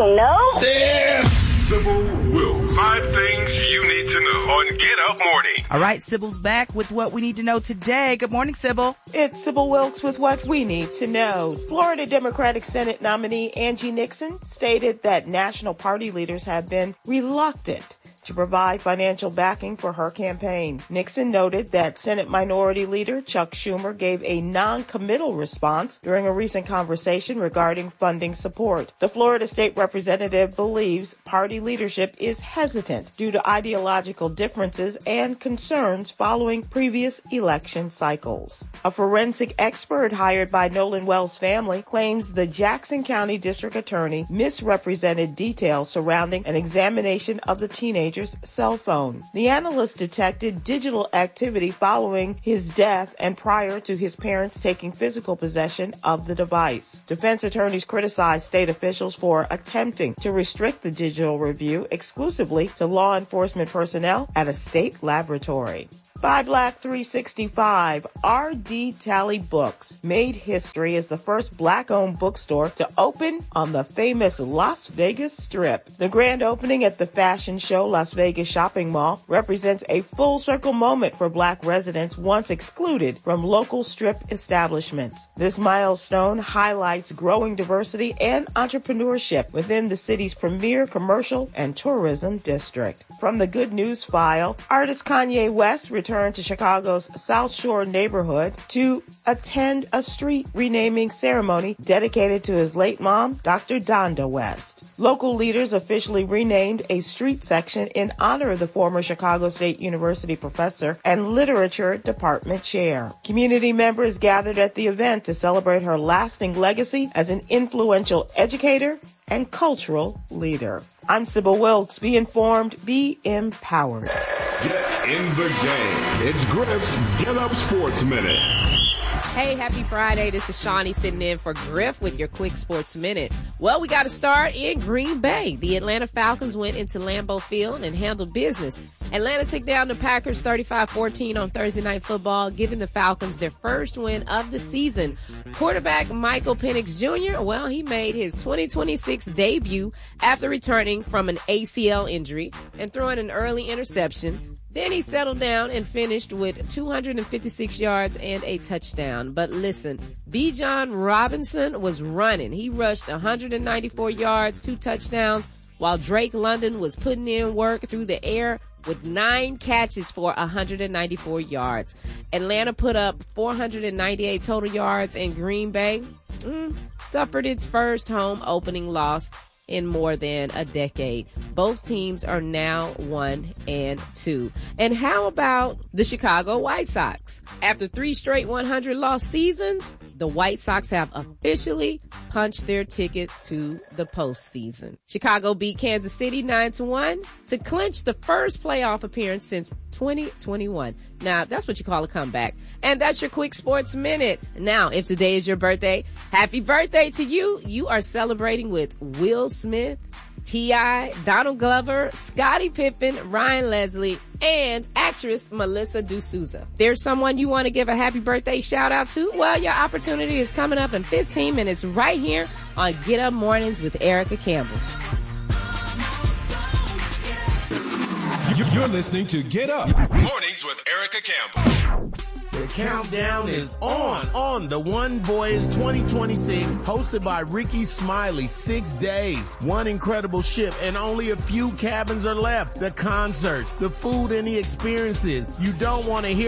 don't know. Yeah. Sybil Wilkes. 5 things you need to know on Get Up Morning. All right, Sybil's back with what we need to know today. Good morning, Sybil. It's Sybil Wilkes with what we need to know. Florida Democratic Senate nominee Angie Nixon stated that national party leaders have been reluctant to provide financial backing for her campaign. Nixon noted that Senate Minority Leader Chuck Schumer gave a non-committal response during a recent conversation regarding funding support. The Florida state representative believes party leadership is hesitant due to ideological differences and concerns following previous election cycles. A forensic expert hired by Nolan Wells' family claims the Jackson County District Attorney misrepresented details surrounding an examination of the teenager's cell phone. The analyst detected digital activity following his death and prior to his parents taking physical possession of the device. Defense attorneys criticized state officials for attempting to restrict the digital review exclusively to law enforcement personnel at a state laboratory. By Black 365, R.D. Talley Books made history as the first Black-owned bookstore to open on the famous Las Vegas Strip. The grand opening at the fashion show Las Vegas Shopping Mall represents a full-circle moment for Black residents once excluded from local Strip establishments. This milestone highlights growing diversity and entrepreneurship within the city's premier commercial and tourism district. From the Good News File, artist Kanye West returned to Chicago's South Shore neighborhood to attend a street renaming ceremony dedicated to his late mom, Dr. Donda West. Local leaders officially renamed a street section in honor of the former Chicago State University professor and literature department chair. Community members gathered at the event to celebrate her lasting legacy as an influential educator and cultural leader. I'm Sybil Wilkes. Be informed, be empowered. Get in the game. It's Griff's Get Up Sports Minute. Hey, happy Friday. This is Shawnee sitting in for Griff with your quick sports minute. Well, we got to start in Green Bay. The Atlanta Falcons went into Lambeau Field and handled business. Atlanta took down the Packers 35-14 on Thursday Night Football, giving the Falcons their first win of the season. Quarterback Michael Penix Jr., well, he made his 2026 debut after returning from an ACL injury and throwing an early interception. Then he settled down and finished with 256 yards and a touchdown. But listen, Bijan Robinson was running. He rushed 194 yards, 2 touchdowns, while Drake London was putting in work through the air with 9 catches for 194 yards. Atlanta put up 498 total yards, and Green Bay suffered its first home opening loss in more than a decade. Both teams are now 1-2. And how about the Chicago White Sox? After 3 straight 100-loss seasons, the White Sox have officially punched their ticket to the postseason. Chicago beat Kansas City 9-1 to clinch the first playoff appearance since 2021. Now, that's what you call a comeback. And that's your quick sports minute. Now, if today is your birthday, happy birthday to you. You are celebrating with Will Smith, T.I., Donald Glover, Scottie Pippen, Ryan Leslie, and actress Melissa D'Souza. There's someone you want to give a happy birthday shout out to? Well, your opportunity is coming up in 15 minutes right here on Get Up Mornings with Erica Campbell. You're listening to Get Up Mornings with Erica Campbell. The countdown is on The One Voyage 2026, hosted by Ricky Smiley. 6 days, one incredible ship, and only a few cabins are left. The concerts, the food, and the experiences. You don't want to hear